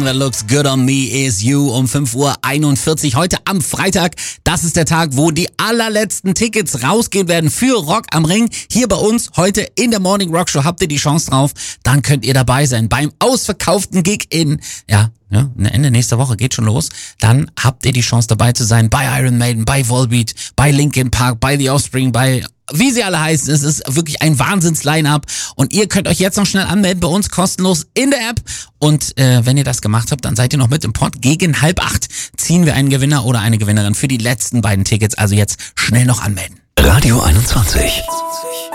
That looks good on me is you um 5:41 Uhr heute am Freitag. Das ist der Tag, wo die allerletzten Tickets rausgehen werden für Rock am Ring. Hier bei uns heute in der Morning Rock Show habt ihr die Chance drauf. Dann könnt ihr dabei sein beim ausverkauften Gig Ende nächster Woche geht schon los. Dann habt ihr die Chance dabei zu sein bei Iron Maiden, bei Volbeat, bei Linkin Park, bei The Offspring, bei wie sie alle heißen. Es ist wirklich ein Wahnsinns-Line-Up und ihr könnt euch jetzt noch schnell anmelden bei uns kostenlos in der App und wenn ihr das gemacht habt, dann seid ihr noch mit im Pot. Gegen 7:30 ziehen wir einen Gewinner oder eine Gewinnerin für die letzten beiden Tickets, also jetzt schnell noch anmelden. Radio 21.